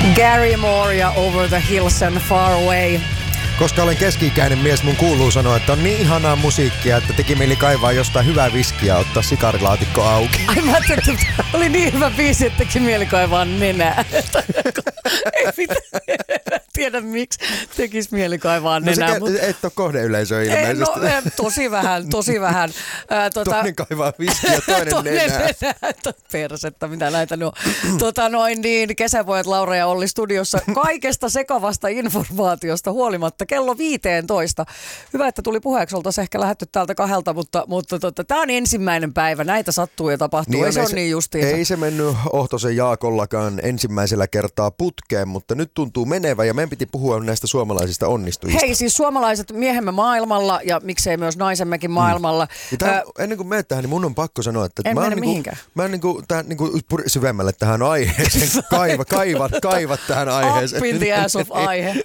Gary Moore ja Over the Hills and Far Away. Koska olen keski-ikäinen mies, mun kuuluu sanoa, että on niin ihanaa musiikkia, että teki mieli kaivaa jostain hyvää viskiä, ottaa sikarilaatikko auki. Ai mä ajattelin, että oli niin hyvä biisi, että teki mieli kaivaa nenää. Ei tiedä miksi tekisi mieli kaivaa nenää. No et ole kohdeyleisö ilmeisesti. No, tosi vähän. Toinen kaivaa viskiä, toinen nenää. Persettä, mitä näitä nuo. Kesäpojat Laura ja Olli studiossa kaikesta sekavasta informaatiosta huolimatta kello 15. Hyvä, että tuli puheeksi. Oltaisiin ehkä lähdetty täältä 2, mutta tämä on ensimmäinen päivä. Näitä sattuu ja tapahtuu. Niin ei se ole niin justiinsa. Ei se mennyt Ohtosen Jaakollakaan ensimmäisellä kertaa putkeen, mutta nyt tuntuu menevä ja meidän piti puhua näistä suomalaisista onnistujista. Hei, siis suomalaiset miehemme maailmalla ja miksei myös naisemmekin maailmalla. Ennen kuin menet tähän, niin mun on pakko sanoa, että en mene mihinkään. Mä tähän syvemmälle tähän aiheeseen. Kaivat tähän aiheeseen. Up in the ass of aihe.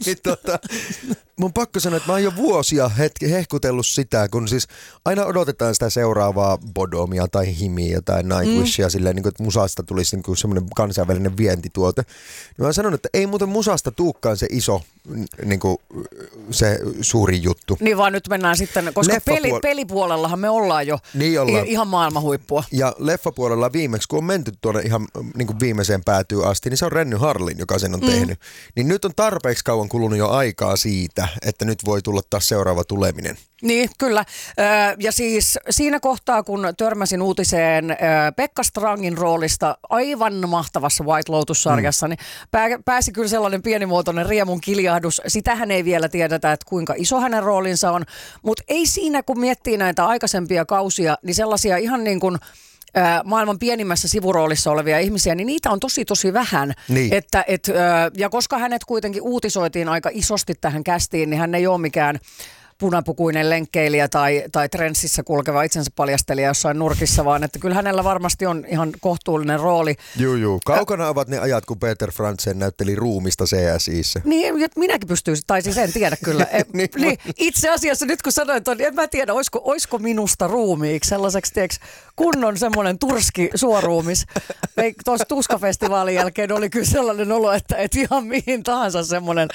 Mun pakko sanoa, että mä oon jo vuosia hehkutellut sitä, kun siis aina odotetaan sitä seuraavaa Bodomia tai Himiä tai Nightwishia silleen, niin kuin, että musasta tulisi niin kuin semmoinen kansainvälinen vientituote. Niin mä sanon, että ei muuten musasta tuukkaan se iso, niin kuin, se suuri juttu. Niin vaan nyt mennään sitten, koska pelipuolellahan me ollaan jo ihan maailman huippua. Ja leffapuolella viimeksi, kun on menty tuonne ihan niin kuin viimeiseen päätyyn asti, niin se on Renny Harlin, joka sen on tehnyt. Niin nyt on tarpeeksi kauan kulunut jo aikaa siitä, että nyt voi tulla taas seuraava tuleminen. Niin, kyllä. Ja siis siinä kohtaa, kun törmäsin uutiseen Pekka Strangin roolista aivan mahtavassa White Lotus-sarjassa, niin pääsi kyllä sellainen pienimuotoinen riemun kiljahdus. Sitähän ei vielä tiedetä, että kuinka iso hänen roolinsa on, mutta ei siinä, kun miettii näitä aikaisempia kausia, niin sellaisia ihan niin kuin maailman pienimmässä sivuroolissa olevia ihmisiä, niin niitä on tosi vähän. Niin. Ja koska hänet kuitenkin uutisoitiin aika isosti tähän kästiin, niin hän ei ole mikään punapukuinen lenkkeilijä tai trenssissä kulkeva itsensä paljastelija jossain nurkissa, vaan että kyllä hänellä varmasti on ihan kohtuullinen rooli. Juu. Kaukana ovat ne ajat, kun Peter Frantzen näytteli Ruumista CSI:ssä. Niin, minäkin pystyisin, tai siis en tiedä kyllä. niin, itse asiassa nyt kun sanoin, että en mä tiedä, olisiko minusta ruumiiksi sellaiseksi, kunnon semmoinen turski suoruumis. Tuossa Tuska-festivaalin jälkeen oli kyllä sellainen olo, että ihan mihin tahansa semmoinen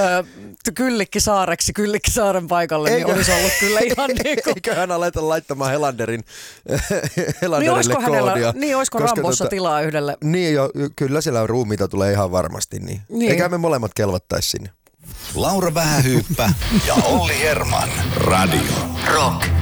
Kyllikkisaaren paikalle, niin olisi ollut kyllä ihan niin kuin... Eiköhän aleta laittamaan Helanderille koodia. Olisiko Rambossa tilaa yhdelle? Niin jo, kyllä siellä ruumiita tulee ihan varmasti. Niin. Eikä me molemmat kelvattaisi sinne. Laura Vähähyyppä ja Olli Herman. Radio Rock.